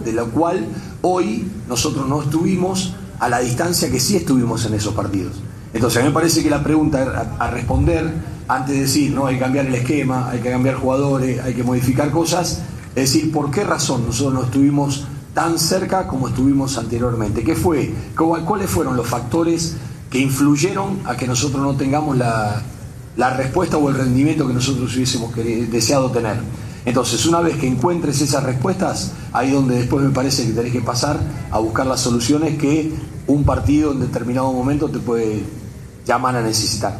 de lo cual hoy nosotros no estuvimos a la distancia que sí estuvimos en esos partidos. Entonces a mí me parece que la pregunta a responder, antes de decir, no, hay que cambiar el esquema, hay que cambiar jugadores, hay que modificar cosas, es decir, ¿por qué razón nosotros no estuvimos tan cerca como estuvimos anteriormente? ¿Qué fue? ¿Cuáles fueron los factores que influyeron a que nosotros no tengamos la respuesta o el rendimiento que nosotros hubiésemos deseado tener? Entonces, una vez que encuentres esas respuestas, ahí donde después me parece que tenés que pasar a buscar las soluciones que un partido en determinado momento te puede llamar a necesitar.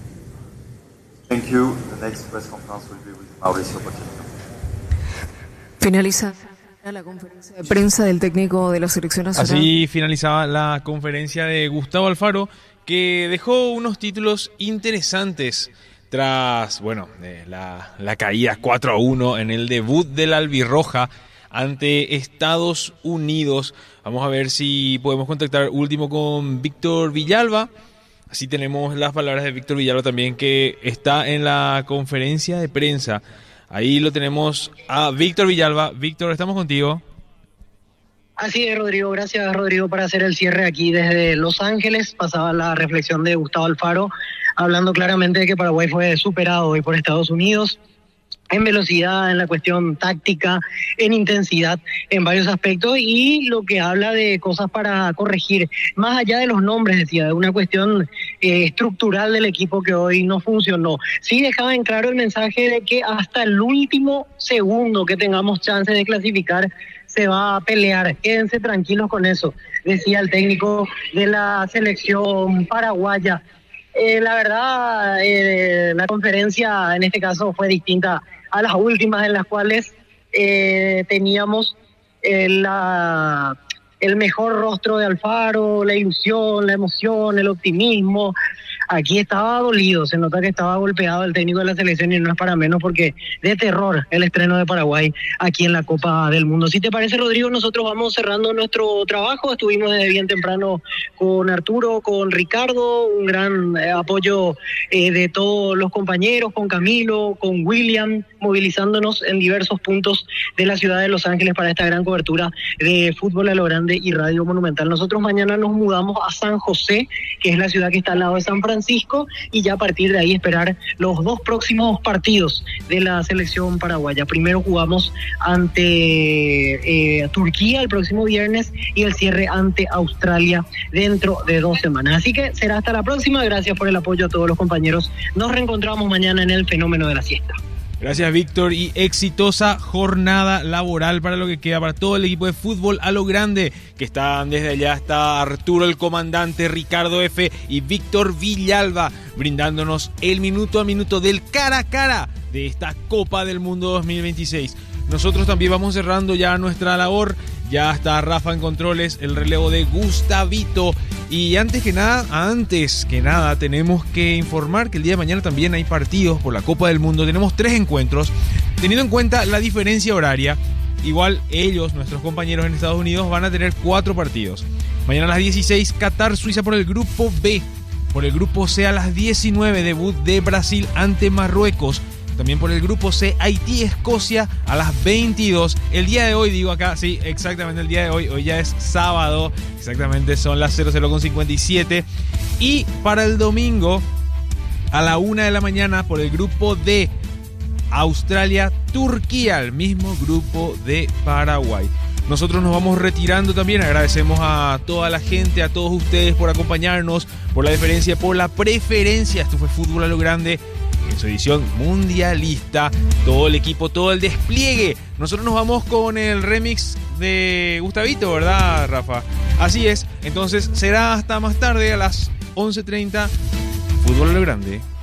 Thank you. The next press conference will be with Mauricio Pochettino. Finaliza la conferencia de prensa del técnico de la selección nacional. Así finalizaba la conferencia de Gustavo Alfaro, que dejó unos títulos interesantes tras, la caída 4-1 en el debut del Albirroja ante Estados Unidos. Vamos a ver si podemos contactar último con Víctor Villalba. Así tenemos las palabras de Víctor Villalba también, que está en la conferencia de prensa. Ahí lo tenemos a Víctor Villalba. Víctor, estamos contigo. Así es, Rodrigo. Gracias, Rodrigo, para hacer el cierre aquí desde Los Ángeles. Pasaba la reflexión de Gustavo Alfaro, hablando claramente de que Paraguay fue superado hoy por Estados Unidos en velocidad, en la cuestión táctica, en intensidad, en varios aspectos, y lo que habla de cosas para corregir, más allá de los nombres, decía, de una cuestión estructural del equipo que hoy no funcionó. Sí dejaba en claro el mensaje de que hasta el último segundo que tengamos chance de clasificar, se va a pelear. Quédense tranquilos con eso, decía el técnico de la selección paraguaya. La verdad, la conferencia en este caso fue distinta a las últimas, en las cuales teníamos el mejor rostro de Alfaro, la ilusión, la emoción, el optimismo. Aquí estaba dolido, se nota que estaba golpeado el técnico de la selección, y no es para menos, porque de terror el estreno de Paraguay aquí en la Copa del Mundo. Si te parece, Rodrigo, nosotros vamos cerrando nuestro trabajo. Estuvimos desde bien temprano con Arturo, con Ricardo, un gran apoyo de todos los compañeros, con Camilo, con William, movilizándonos en diversos puntos de la ciudad de Los Ángeles para esta gran cobertura de Fútbol a lo Grande y Radio Monumental. Nosotros mañana nos mudamos a San José, que es la ciudad que está al lado de San Francisco, y ya a partir de ahí esperar los dos próximos partidos de la selección paraguaya. Primero jugamos ante Turquía el próximo viernes, y el cierre ante Australia dentro de 2 semanas. Así que será hasta la próxima. Gracias por el apoyo a todos los compañeros. Nos reencontramos mañana en el Fenómeno de la Siesta. Gracias, Víctor, y exitosa jornada laboral para lo que queda para todo el equipo de Fútbol a lo Grande, que están desde allá. Está Arturo el comandante, Ricardo F. y Víctor Villalba brindándonos el minuto a minuto del cara a cara de esta Copa del Mundo 2026. Nosotros también vamos cerrando ya nuestra labor. Ya está Rafa en controles, el relevo de Gustavito. Y antes que nada, tenemos que informar que el día de mañana también hay partidos por la Copa del Mundo. Tenemos 3 encuentros. Teniendo en cuenta la diferencia horaria, igual ellos, nuestros compañeros en Estados Unidos, van a tener 4 partidos. Mañana a las 16, Qatar-Suiza por el grupo B. Por el grupo C a las 19, debut de Brasil ante Marruecos. También por el grupo C, Haití-Escocia a las 22. El día de hoy, digo acá, sí, exactamente el día de hoy. Hoy ya es sábado, exactamente son las 00:57. Y para el domingo, a la 1 de la mañana, por el grupo D, Australia-Turquía, el mismo grupo de Paraguay. Nosotros nos vamos retirando también. Agradecemos a toda la gente, a todos ustedes por acompañarnos, por la diferencia, por la preferencia. Esto fue Fútbol a lo Grande en su edición mundialista. Todo el equipo, todo el despliegue. Nosotros nos vamos con el remix de Gustavito, ¿verdad, Rafa? Así es. Entonces será hasta más tarde, a las 11:30. Fútbol a lo Grande.